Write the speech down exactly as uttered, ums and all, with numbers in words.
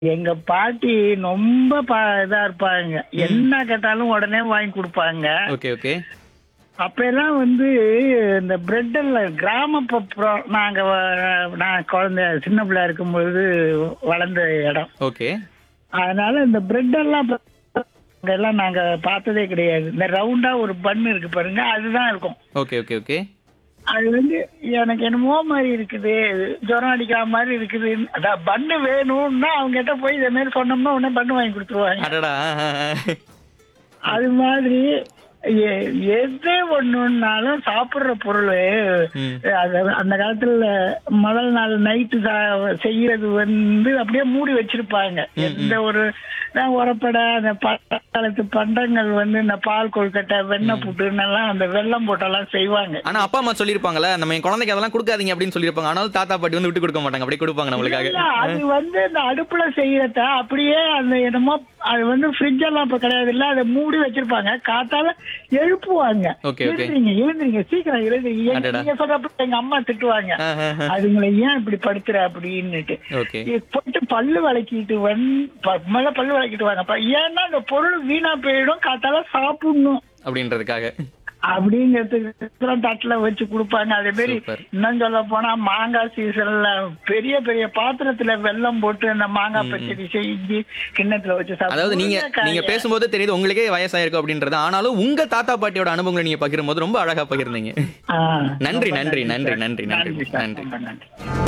எங்க பாட்டி ரொம்ப ப இதா இருப்பாங்க. ம். என்ன கேட்டாலும் உடனே வாங்கி குடுப்பாங்க. Okay, okay. அப்பல்லாம் வந்து இந்த பிரெட்டெல்லாம் கிராமப்புறம் நாங்க வ நான் குழந்தை சின்ன பிள்ளையா இருக்கும்பொழுது வளர்ந்த இடம். ஓகே. அதனால இந்த பிரெட்டெல்லாம் அங்கெல்லாம் நாங்க பார்த்ததே கிடையாது. இந்த ரவுண்டா ஒரு பன் இருக்கு பாருங்க, அதுதான் இருக்கும். Okay, okay, okay. அது வந்து எனக்கு என்னமோ மாதிரி இருக்குது, ஜுரம் அடிக்கிற மாதிரி இருக்குது. அதான் பன்னு வேணும்னா அவங்க கிட்ட போய் இதே மாதிரி சொன்னோம்னா உடனே பன்னு வாங்கி கொடுத்துருவாங்க. அடடா! ஆ, ஆ, ஆ. அது மாதிரி எ- எது ஒண்ணுனாலும் சாப்பிடுற பொருள் ம். அது அந்த காலத்துல முதல் நாள் நைட்டு செய்யறது வந்து அப்படியே மூடி வச்சிருப்பாங்க. ம், எந்த ஒரு நான் உரப்படை அந்த காலத்து பண்டங்கள் வந்து இந்த பால் கொழுக்கட்டை வெண்ணெய் புட்டுன்னு எல்லாம் அந்த வெல்லம் போட்டெல்லாம் செய்வாங்க. ஆனா அப்பா அம்மா சொல்லிருப்பாங்கல்ல, நம்ம என் குழந்தைக்கு அதெல்லாம் குடுக்காதீங்க அப்படின்னு சொல்லிருப்பாங்க. ஆனாலும் தாத்தா பாட்டி வந்து விட்டு கொடுக்க மாட்டாங்க. அப்படியே கொடுப்பாங்க நம்மளுக்காக. இல்ல, அது வந்து இந்த அடுப்புல செய்யறத அப்படியே அந்த என்னமோ அது வந்து ஃப்ரிட்ஜ் எல்லாம் இப்ப கிடையாது இல்ல, அதை மூடி வச்சிருப்பாங்க. காத்தால எழுப்புவாங்க. Okay, okay. எழுந்திரிங்க எழுந்திரிங்க சீக்கிரம் எழுந்திரிங்க. எங்க- அடடா. நீங்க சொல்றப்ப எங்க அம்மா திட்டுவாங்க, ஆ, ஆ, ஆ. அதுங்களை ஏன் இப்படி படுத்துற அப்படின்னுட்டு. ஓகே. இது போட்டு பல்லு விளக்கிட்டு வந்து ப- முதல்ல பல்லு விளக்கிட்டு வாங்க. அப்ப ஏன்னா அந்த பொருள் வீணா போயிடும், காத்தால சாப்பிடணும் அப்படின்றதுக்காக. அப்படிங்கிறதுக்கு தட்டுல வச்சு கொடுப்பாங்க. அதே மாதிரி சூப்பர். இன்னும் சொல்ல போனா மாங்காய் சீசன்ல பெரிய பெரிய பாத்திரத்துல வெல்லம் போட்டு அந்த மாங்காய் ம், ம். பச்சடி செஞ்சு கிண்ணத்துல வச்சு சாப்பிடுவோம். அதாவது நீங்க நீங்க பேசும்போது தெரியுது உங்களுக்கே வயசாயிருக்கும் அப்படின்றது. ஆனாலும் உங்க தாத்தா பாட்டியோட அனுபவங்களை நீங்க பகிரும்போது ரொம்ப அழகா பகிர்ந்தீங்க. ஆ, நன்றி, ரொம்ப நன்றி, நன்றி, சார். நன்றி, நன்றி, சார். நன்றி. ரொம்ப நன்றி.